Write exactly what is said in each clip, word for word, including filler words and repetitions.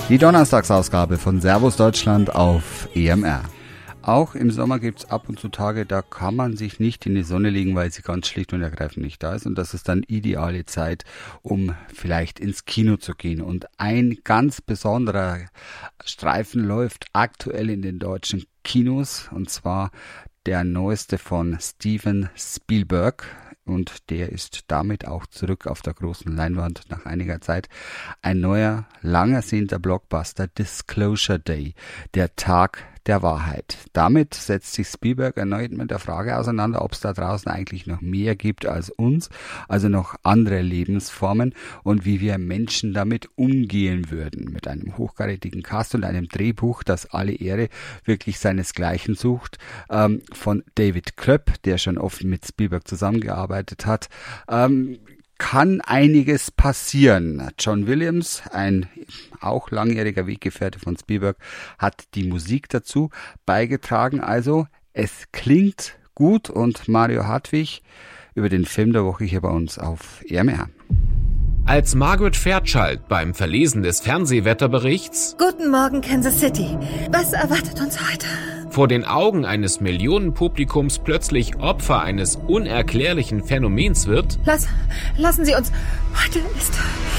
Die Donnerstagsausgabe von Servus Deutschland auf E M R. Auch im Sommer gibt's ab und zu Tage, da kann man sich nicht in die Sonne legen, weil sie ganz schlicht und ergreifend nicht da ist. Und das ist dann ideale Zeit, um vielleicht ins Kino zu gehen. Und ein ganz besonderer Streifen läuft aktuell in den deutschen Kinos. Und zwar der neueste von Steven Spielberg. Und der ist damit auch zurück auf der großen Leinwand nach einiger Zeit. Ein neuer, lang ersehnter Blockbuster, Disclosure Day, der Tag der Wahrheit. Damit setzt sich Spielberg erneut mit der Frage auseinander, ob es da draußen eigentlich noch mehr gibt als uns, also noch andere Lebensformen und wie wir Menschen damit umgehen würden. Mit einem hochkarätigen Cast und einem Drehbuch, das alle Ehre wirklich seinesgleichen sucht, ähm, von David Koepp, der schon oft mit Spielberg zusammengearbeitet hat. Ähm, kann einiges passieren. John Williams, ein auch langjähriger Weggefährte von Spielberg, hat die Musik dazu beigetragen. Also es klingt gut und Mario Hartwig über den Film der Woche hier bei uns auf E M R. Als Margaret Fairchild beim Verlesen des Fernsehwetterberichts Guten Morgen, Kansas City. Was erwartet uns heute? vor den Augen eines Millionenpublikums plötzlich Opfer eines unerklärlichen Phänomens wird, Lass, lassen Sie uns. Heute ist...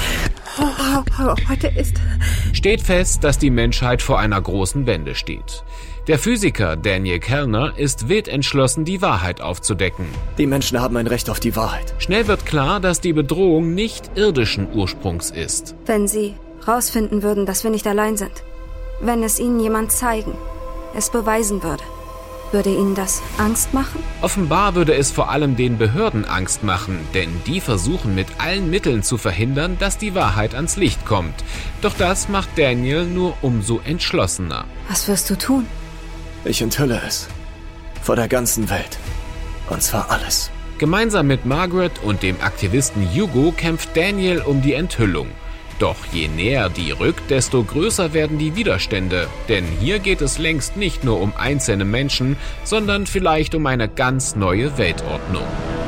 Oh, heute ist... steht fest, dass die Menschheit vor einer großen Wende steht. Der Physiker Daniel Kellner ist wild entschlossen, die Wahrheit aufzudecken. Die Menschen haben ein Recht auf die Wahrheit. Schnell wird klar, dass die Bedrohung nicht irdischen Ursprungs ist. Wenn Sie rausfinden würden, dass wir nicht allein sind, wenn es Ihnen jemand zeigen, es beweisen würde, würde Ihnen das Angst machen? Offenbar würde es vor allem den Behörden Angst machen, denn die versuchen mit allen Mitteln zu verhindern, dass die Wahrheit ans Licht kommt. Doch das macht Daniel nur umso entschlossener. Was wirst du tun? Ich enthülle es. Vor der ganzen Welt. Und zwar alles. Gemeinsam mit Margaret und dem Aktivisten Hugo kämpft Daniel um die Enthüllung. Doch je näher die rückt, desto größer werden die Widerstände. Denn hier geht es längst nicht nur um einzelne Menschen, sondern vielleicht um eine ganz neue Weltordnung.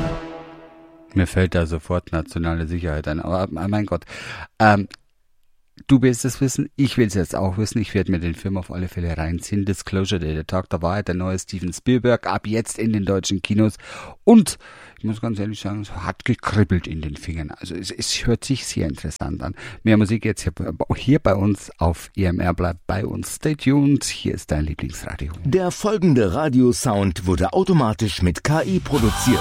Mir fällt da sofort nationale Sicherheit ein. Aber mein Gott, ähm, du willst es wissen, ich will es jetzt auch wissen. Ich werde mir den Film auf alle Fälle reinziehen. Disclosure Day, der Tag der Wahrheit, der neue Steven Spielberg, ab jetzt in den deutschen Kinos. Und ich muss ganz ehrlich sagen, es hat gekribbelt in den Fingern. Also es, es hört sich sehr interessant an. Mehr Musik jetzt hier, hier bei uns auf E M R. Bleibt bei uns. Stay tuned. Hier ist dein Lieblingsradio. Der folgende Radiosound wurde automatisch mit K I produziert.